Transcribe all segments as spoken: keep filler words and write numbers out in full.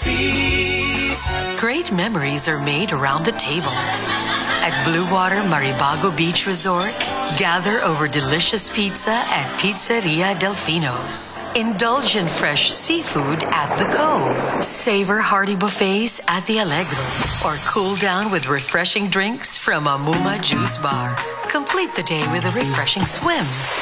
Great memories are made around the table. At Blue Water Maribago Beach Resort, gather over delicious pizza at Pizzeria Delfino's. Indulge in fresh seafood at the Cove. Savor hearty buffets at the Allegro. Or cool down with refreshing drinks from Amuma Juice Bar. Complete the day with a refreshing swim.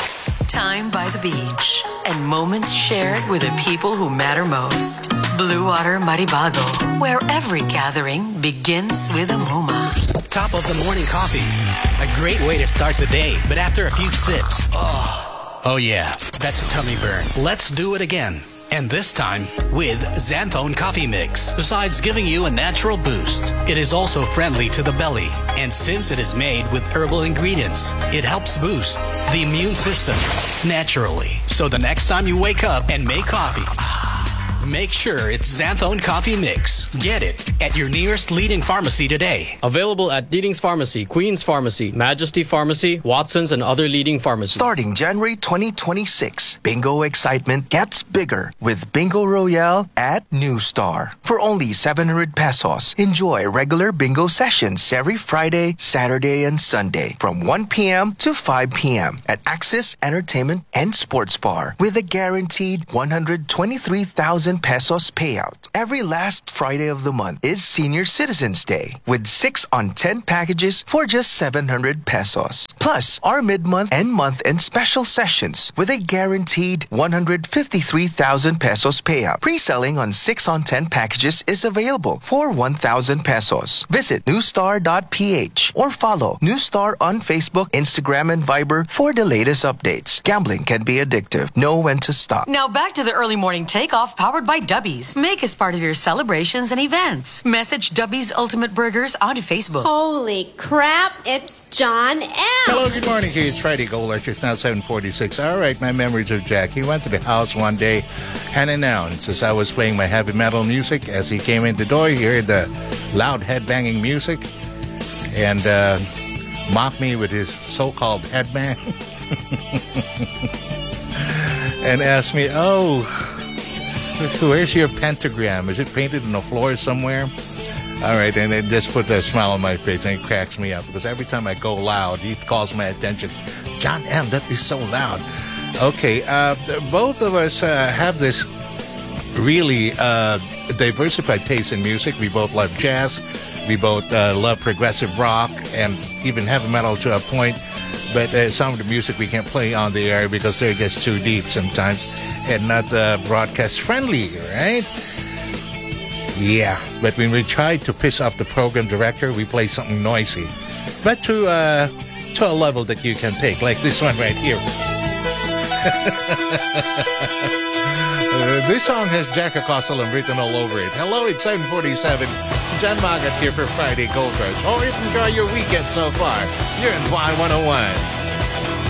Time by the beach. And moments shared with the people who matter most. Blue Water Maribago, where every gathering begins with a Muma. Top of the morning coffee. A great way to start the day, but after a few sips, oh, oh yeah, that's a tummy burn. Let's do it again. And this time with Xanthone Coffee Mix. Besides giving you a natural boost, it is also friendly to the belly. And since it is made with herbal ingredients, it helps boost the immune system naturally. So the next time you wake up and make coffee, make sure it's Xanthone Coffee Mix. Get it at your nearest leading pharmacy today. Available at Leading's Pharmacy, Queen's Pharmacy, Majesty Pharmacy, Watson's, and other leading pharmacies. Starting January twenty twenty-six, bingo excitement gets bigger with Bingo Royale at New Star. For only seven hundred pesos, enjoy regular bingo sessions every Friday, Saturday, and Sunday from one p.m. to five p.m. at Axis Entertainment and Sports Bar with a guaranteed one hundred twenty-three thousand pesos payout. Every last Friday of the month is Senior Citizens Day with six on ten packages for just seven hundred pesos. Plus, our mid-month and month-end special sessions with a guaranteed one hundred fifty-three thousand pesos payout. Pre-selling on six on ten packages is available for one thousand pesos. Visit newstar dot p h or follow Newstar on Facebook, Instagram, and Viber for the latest updates. Gambling can be addictive. Know when to stop. Now back to the early morning takeoff powered by Dubbies. Make us part of your celebrations and events. Message Dubbies Ultimate Burgers on Facebook. Holy crap, it's John M. Hello, good morning to you. It's Friday Gold Rush. It's now seven forty-six. All right, my memories of Jack. He went to the house one day and announced as I was playing my heavy metal music. As he came in the door, he heard the loud headbanging music and uh, mocked me with his so-called headbang and asked me, oh, where's your pentagram? Is it painted on the floor somewhere? All right, and it just put a smile on my face, and it cracks me up because every time I go loud, he calls my attention. John M., that is so loud. Okay, uh, both of us uh, have this really uh, diversified taste in music. We both love jazz. We both uh, love progressive rock and even heavy metal to a point. But uh, some of the music we can't play on the air because they're just too deep sometimes and not uh, broadcast friendly, right? Yeah, but when we try to piss off the program director, we play something noisy, but to uh, to a level that you can take, like this one right here. uh, this song has Jack Acosta written all over it. Hello, it's seven forty-seven. John Magat here for Friday Gold Rush. Hope you enjoy your weekend so far. You're in Y one oh one.